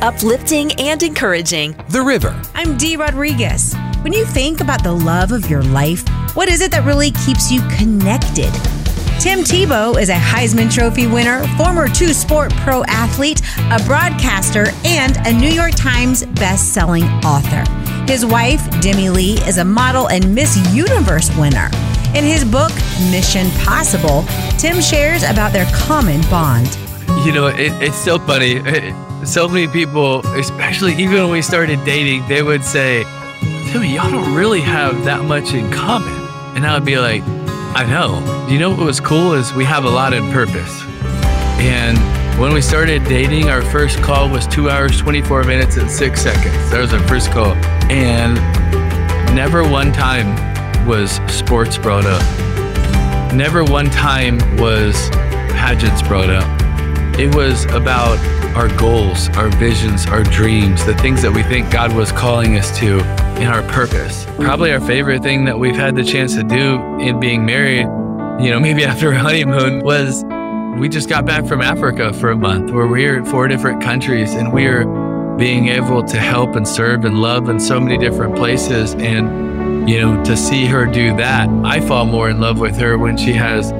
uplifting and encouraging. The River. I'm Dee Rodriguez. When you think about the love of your life, what is it that really keeps you connected? Tim Tebow is a Heisman Trophy winner, former two-sport pro athlete, a broadcaster, and a New York Times best-selling author. His wife, Demi Lee, is a model and Miss Universe winner. In his book, Mission Possible, Tim shares about their common bond. You know, it's so funny. So many people, especially even when we started dating, they would say, Timmy, y'all don't really have that much in common. And I would be like, I know. You know what was cool is we have a lot in purpose. And when we started dating, our first call was 2 hours, 24 minutes, and 6 seconds. That was our first call. And never one time was sports brought up. Never one time was pageants brought up. It was about our goals, our visions, our dreams, the things that we think God was calling us to, and our purpose. Probably our favorite thing that we've had the chance to do in being married, you know, maybe after a honeymoon, was we just got back from Africa for a month where we were in 4 different countries and we were being able to help and serve and love in so many different places. And, you know, to see her do that, I fall more in love with her when she has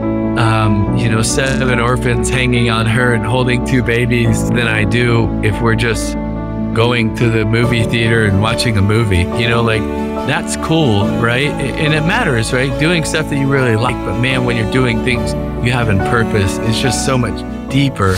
7 orphans hanging on her and holding 2 babies than I do if we're just going to the movie theater and watching a movie. You know, like, that's cool, right? And it matters, right? Doing stuff that you really like. But man, when you're doing things you have in purpose, it's just so much deeper.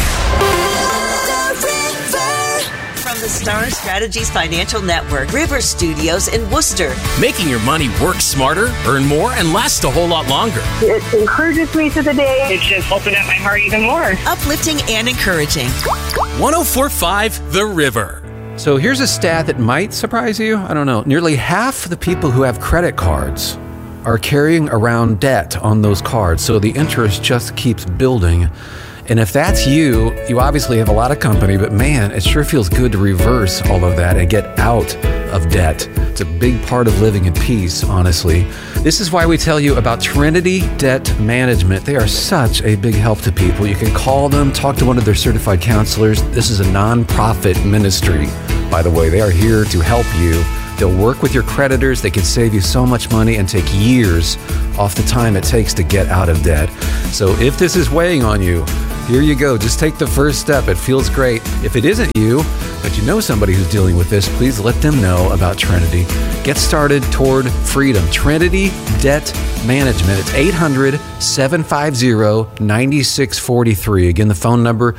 The Star Strategies Financial Network, River Studios in Worcester. Making your money work smarter, earn more, and last a whole lot longer. It encourages me to the day. It's just opened up my heart even more. Uplifting and encouraging. 104.5 The River. So here's a stat that might surprise you. I don't know. Nearly half the people who have credit cards are carrying around debt on those cards. So the interest just keeps building. And if that's you, you obviously have a lot of company, but man, it sure feels good to reverse all of that and get out of debt. It's a big part of living in peace, honestly. This is why we tell you about Trinity Debt Management. They are such a big help to people. You can call them, talk to one of their certified counselors. This is a nonprofit ministry, by the way. They are here to help you. They'll work with your creditors. They can save you so much money and take years off the time it takes to get out of debt. So if this is weighing on you, here you go. Just take the first step. It feels great. If it isn't you, but you know somebody who's dealing with this, please let them know about Trinity. Get started toward freedom. Trinity Debt Management. It's 800-750-9643. Again, the phone number,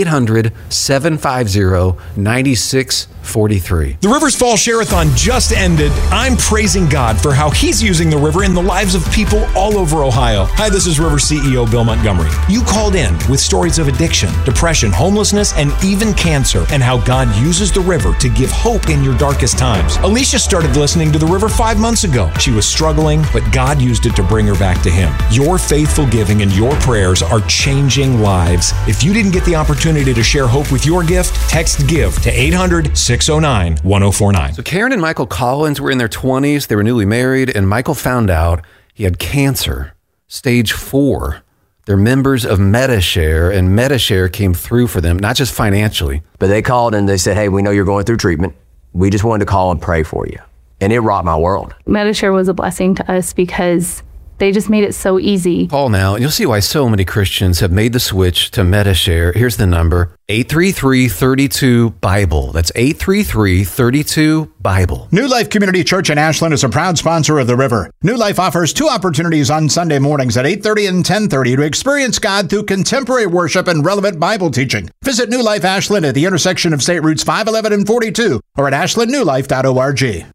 800-750-9643. The Rivers Fall Share-a-thon just ended. I'm praising God for how He's using the river in the lives of people all over Ohio. Hi, this is River CEO Bill Montgomery. You called in with stories of addiction, depression, homelessness, and even cancer, and how God uses the river to give hope in your darkest times. Alicia started listening to the river 5 months ago. She was struggling, but God used it to bring her back to Him. Your faithful giving and your prayers are changing lives. If you didn't get the opportunity to share hope with your gift, text GIVE to 800-609-1049. So Karen and Michael Collins were in their 20s. They were newly married, and Michael found out he had cancer, stage 4. They're members of Medi-Share, and Medi-Share came through for them, not just financially. But they called and they said, hey, we know you're going through treatment. We just wanted to call and pray for you. And it rocked my world. Medi-Share was a blessing to us because they just made it so easy. Call now, and you'll see why so many Christians have made the switch to Medi-Share. Here's the number, 833-32-BIBLE. That's 833-32-BIBLE. New Life Community Church in Ashland is a proud sponsor of The River. New Life offers 2 opportunities on Sunday mornings at 8:30 and 10:30 to experience God through contemporary worship and relevant Bible teaching. Visit New Life Ashland at the intersection of State Routes 511 and 42 or at ashlandnewlife.org.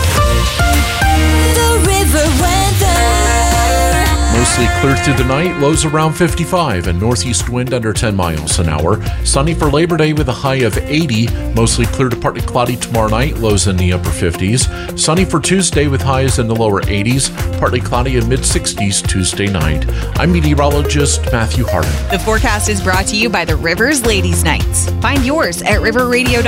Mostly clear through the night, lows around 55 and northeast wind under 10 miles an hour. Sunny for Labor Day with a high of 80. Mostly clear to partly cloudy tomorrow night, lows in the upper 50s. Sunny for Tuesday with highs in the lower 80s. Partly cloudy in mid-60s Tuesday night. I'm meteorologist Matthew Hardin. The forecast is brought to you by the Rivers Ladies Nights. Find yours at riverradio.com.